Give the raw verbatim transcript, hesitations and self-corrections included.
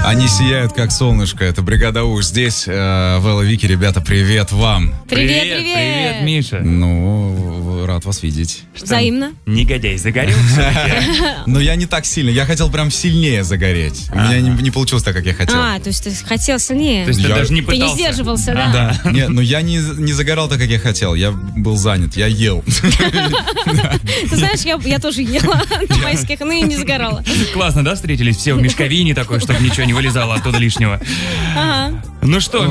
Они сияют, как солнышко. Это «Бригада У». Здесь э, Вэлла, Вики. Ребята, привет вам. Привет, привет. Привет, Миша. Ну, рад вас видеть. Взаимно. Негодяй загорел все-таки? Но я не так сильно. Я хотел прям сильнее загореть. У меня не, не получилось так, как я хотел. А, то есть ты хотел сильнее. То есть ты Я- даже не Ты не пытался? сдерживался, да? Да. Нет, ну я не, не загорал так, как я хотел. Я был занят, я ел. Ты знаешь, я, я тоже ела на майских, но и не загорала. Классно, да, встретились все в мешковине такой, чтобы ничего не вылезало оттуда лишнего. Ага. Ну что,